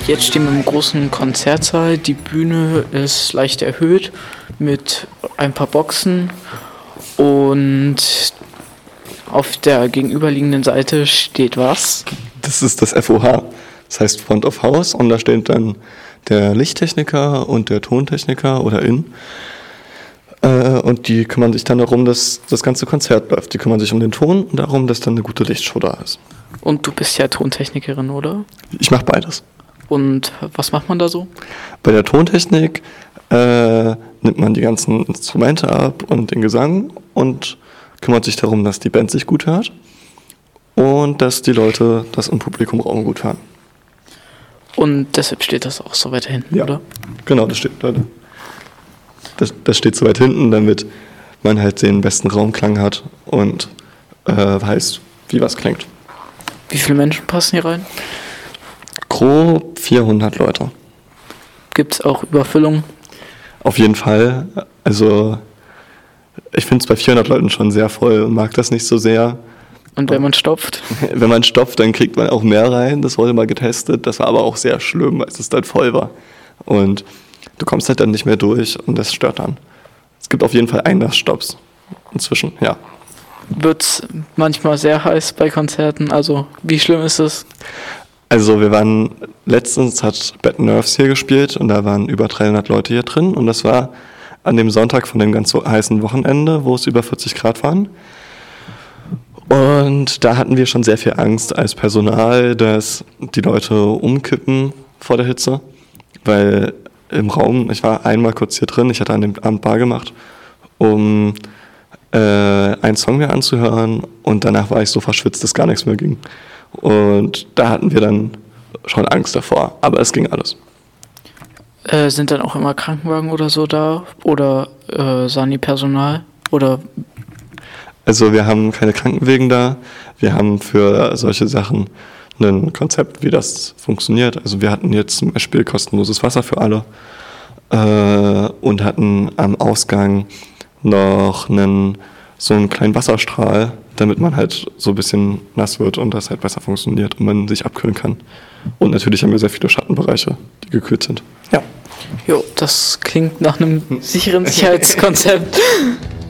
Jetzt stehen wir im großen Konzertsaal. Die Bühne ist leicht erhöht mit ein paar Boxen und auf der gegenüberliegenden Seite steht was? Das ist das FOH, das heißt Front of House, und da steht dann der Lichttechniker und der Tontechniker oder und die kümmern sich dann darum, dass das ganze Konzert läuft. Die kümmern sich um den Ton und darum, dass dann eine gute Lichtshow da ist. Und du bist ja Tontechnikerin, oder? Ich mache beides. Und was macht man da so? Bei der Tontechnik nimmt man die ganzen Instrumente ab und den Gesang und kümmert sich darum, dass die Band sich gut hört und dass die Leute das im Publikumraum gut hören. Und deshalb steht das auch so weit hinten, ja, oder? Genau, das steht so weit hinten, damit man halt den besten Raumklang hat und weiß, wie was klingt. Wie viele Menschen passen hier rein? Grob 400 Leute. Gibt es auch Überfüllung? Auf jeden Fall. Also ich finde es bei 400 Leuten schon sehr voll und mag das nicht so sehr. Und wenn man stopft? Wenn man stopft, dann kriegt man auch mehr rein. Das wurde mal getestet. Das war aber auch sehr schlimm, weil es dann voll war. Und du kommst halt dann nicht mehr durch und das stört dann. Es gibt auf jeden Fall Einlassstopps inzwischen, ja. Wird's manchmal sehr heiß bei Konzerten? Also, wie schlimm ist es? Also letztens hat Bad Nerves hier gespielt und da waren über 300 Leute hier drin und das war an dem Sonntag von dem ganz heißen Wochenende, wo es über 40 Grad waren. Und da hatten wir schon sehr viel Angst als Personal, dass die Leute umkippen vor der Hitze, weil im Raum, ich war einmal kurz hier drin, ich hatte an dem Abend Bar gemacht, um einen Song mir anzuhören und danach war ich so verschwitzt, dass gar nichts mehr ging. Und da hatten wir dann schon Angst davor, aber es ging alles. Sind dann auch immer Krankenwagen oder so da? Oder Sanipersonal? Oder? Also wir haben keine Krankenwagen da. Wir haben für solche Sachen ein Konzept, wie das funktioniert. Also wir hatten jetzt zum Beispiel kostenloses Wasser für alle und hatten am Ausgang noch so einen kleinen Wasserstrahl, damit man halt so ein bisschen nass wird und das halt besser funktioniert und man sich abkühlen kann. Und natürlich haben wir sehr viele Schattenbereiche, die gekühlt sind. Ja. Jo, das klingt nach einem sicheren Sicherheitskonzept.